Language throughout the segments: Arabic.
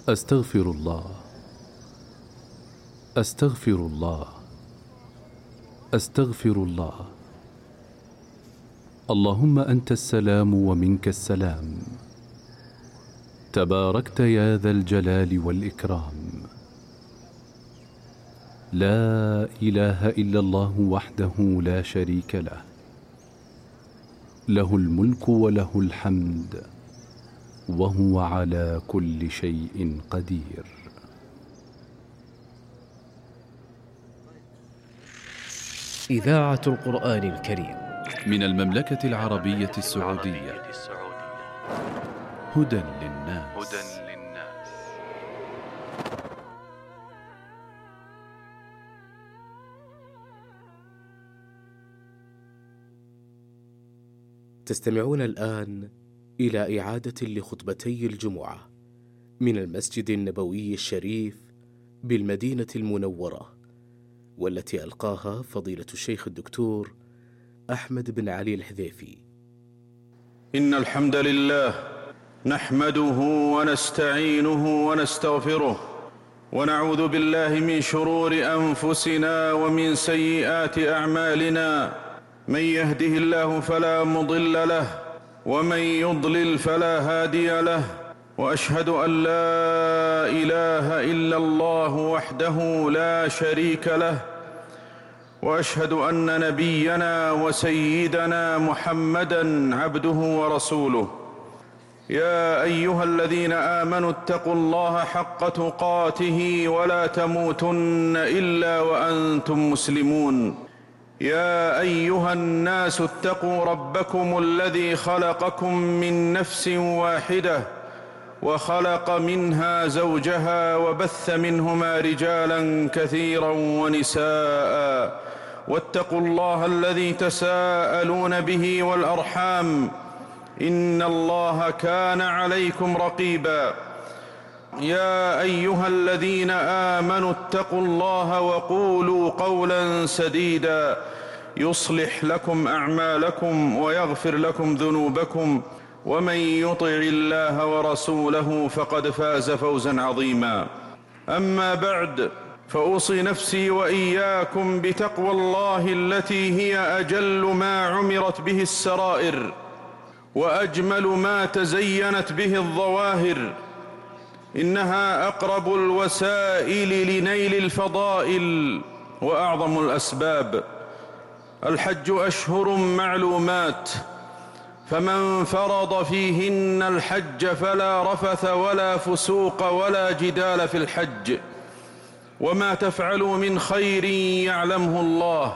أستغفر الله، أستغفر الله، أستغفر الله. اللهم أنت السلام ومنك السلام، تباركت يا ذا الجلال والإكرام. لا إله إلا الله وحده لا شريك له، له الملك وله الحمد وهو على كل شيء قدير. إذاعة القرآن الكريم من المملكة العربية السعودية. هدى للناس. تستمعون الآن إلى إعادة لخطبتي الجمعة من المسجد النبوي الشريف بالمدينة المنورة، والتي ألقاها فضيلة الشيخ الدكتور أحمد بن علي الحذيفي. إن الحمد لله نحمده ونستعينه ونستغفره، ونعوذ بالله من شرور أنفسنا ومن سيئات أعمالنا. من يهده الله فلا مضل له، ومن يضلل فلا هادي له. وأشهد أن لا إله إلا الله وحده لا شريك له، وأشهد أن نبينا وسيدنا محمدًا عبده ورسوله. يا أيها الذين آمنوا اتقوا الله حق تقاته ولا تموتن إلا وأنتم مسلمون. يا أيها الناس اتقوا ربكم الذي خلقكم من نفس واحدة، وخلق منها زوجها، وبث منهما رجالا كثيرا ونساء. واتقوا الله الذي تساءلون به والأرحام، إن الله كان عليكم رقيبا. يا أيها الذين آمنوا اتقوا الله وقولوا قولا سديدا يصلح لكم أعمالكم ويغفر لكم ذنوبكم، ومن يطع الله ورسوله فقد فاز فوزا عظيما. أما بعد، فأوصي نفسي وإياكم بتقوى الله التي هي أجل ما عمرت به السرائر، وأجمل ما تزينت به الظواهر. إنها أقرب الوسائل لنيل الفضائل وأعظم الأسباب. الحج أشهر معلومات، فمن فرض فيهن الحج فلا رفث ولا فسوق ولا جدال في الحج. وما تفعلوا من خير يعلمه الله،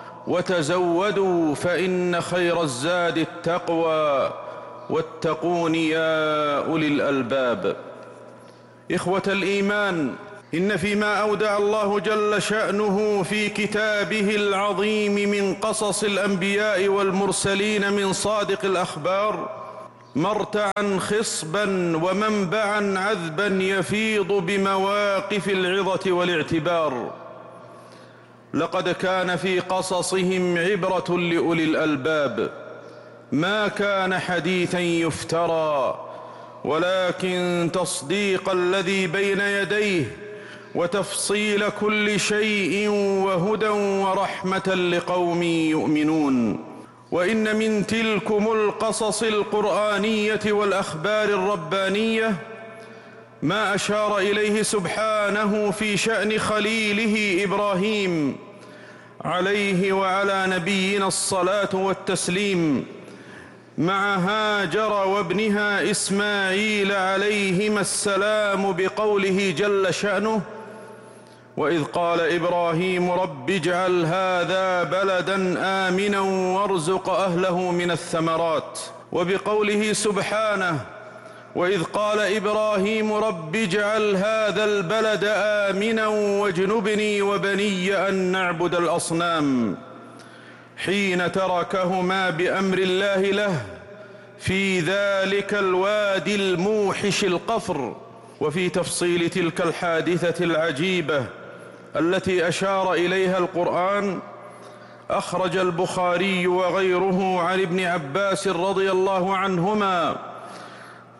وتزودوا فإن خير الزاد التقوى، واتقون يا أولي الألباب. إخوة الإيمان، إن فيما أودع الله جل شأنه في كتابه العظيم من قصص الأنبياء والمرسلين من صادق الأخبار مرتعا خصبا ومنبعا عذبا يفيض بمواقف العظة والاعتبار. لقد كان في قصصهم عبرة لأولي الألباب، ما كان حديثا يفترى، ولكن تصديق الذي بين يديه وتفصيل كل شيء وهدى ورحمة لقوم يؤمنون. وإن من تلكم القصص القرآنية والأخبار الربانية ما أشار إليه سبحانه في شأن خليله إبراهيم عليه وعلى نبينا الصلاة والتسليم، مع هاجر وابنها إسماعيل عليهما السلام، بقوله جل شأنه: وإذ قال إبراهيم رب اجعل هذا بلدا آمنا وارزق أهله من الثمرات. وبقوله سبحانه: وإذ قال إبراهيم رب اجعل هذا البلد آمنا واجنبني وبني أن نعبد الأصنام، حين تركهما بأمر الله له في ذلك الوادي الموحش القفر. وفي تفصيل تلك الحادثة العجيبة التي أشار إليها القرآن، أخرج البخاري وغيره عن ابن عباس رضي الله عنهما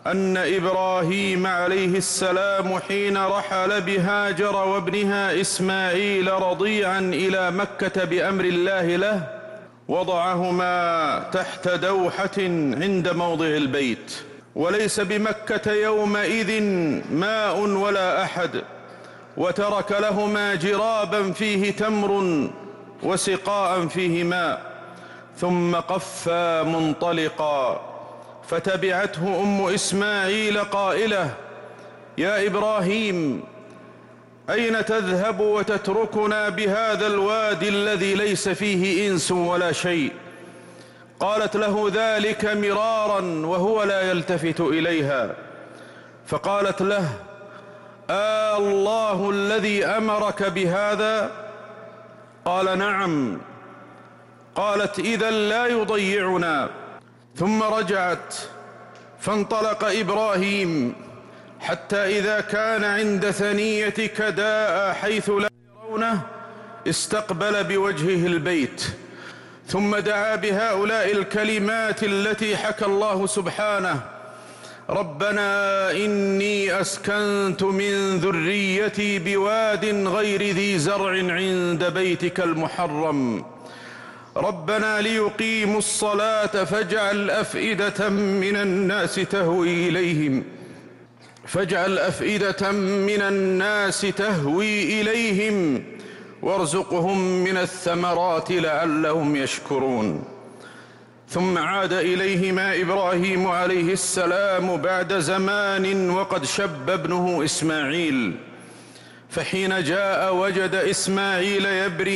أن إبراهيم عليه السلام حين رحل بهاجر وابنها إسماعيل رضيعا إلى مكة بأمر الله له وضعهما تحت دوحة عند موضع البيت، وليس بمكة يومئذ ماء ولا أحد، وترك لهما جرابا فيه تمر وسقاء فيه ماء، ثم قفا منطلقا، فتبعته أم إسماعيل قائلة: يا إبراهيم، أين تذهب وتتركنا بهذا الوادي الذي ليس فيه إنس ولا شيء؟ قالت له ذلك مرارا وهو لا يلتفت إليها، فقالت له: الله الذي أمرك بهذا؟ قال: نعم. قالت: إذا لا يضيعنا. ثم رجعت، فانطلق إبراهيم حتى إذا كان عند ثنية كداء حيث لا يرونه استقبل بوجهه البيت، ثم دعا بهؤلاء الكلمات التي حكى الله سبحانه: ربنا إني أسكنت من ذريتي بواد غير ذي زرع عند بيتك المحرم، ربنا ليقيموا الصلاة فاجعل أفئدة من الناس تهوي إليهم وارزقهم من الثمرات لعلهم يشكرون. ثم عاد إليهما إبراهيم عليه السلام بعد زمان وقد شب ابنه إسماعيل، فحين جاء وجد إسماعيل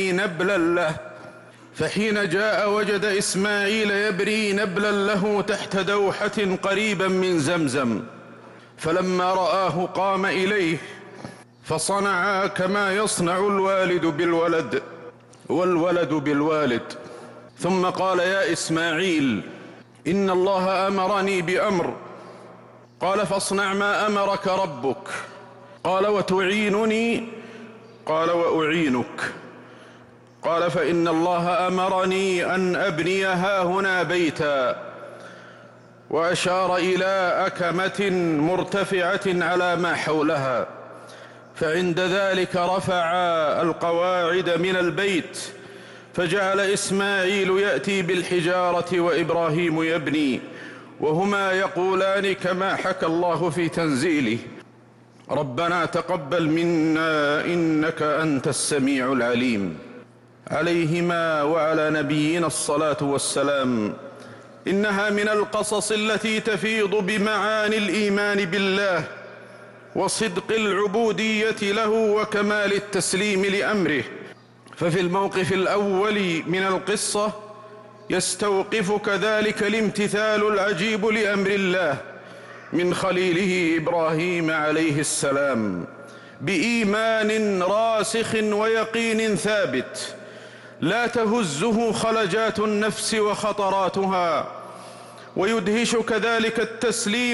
يبري نبلا له تحت دوحة قريبا من زمزم، فلما رآه قام إليه، فصنعا كما يصنع الوالد بالولد والولد بالوالد. ثم قال: يا إسماعيل، إن الله أمرني بأمر. قال: فاصنع ما أمرك ربك. قال: وتعينني؟ قال: وأعينك. قال: فإن الله أمرني أن أبني هاهنا بيتا، وأشار إلى أكمة مرتفعة على ما حولها، فعند ذلك رفع القواعد من البيت، فجعل إسماعيل يأتي بالحجارة وإبراهيم يبني، وهما يقولان كما حكى الله في تنزيله: ربنا تقبل منا إنك أنت السميع العليم. عليهما وعلى نبينا الصلاة والسلام. إنها من القصص التي تفيض بمعاني الإيمان بالله وصدق العبودية له وكمال التسليم لأمره. ففي الموقف الأول من القصة يستوقفك ذلك الامتثال العجيب لأمر الله من خليله إبراهيم عليه السلام بإيمان راسخ ويقين ثابت لا تهزه خلجات النفس وخطراتها، ويدهشك ذلك التسليم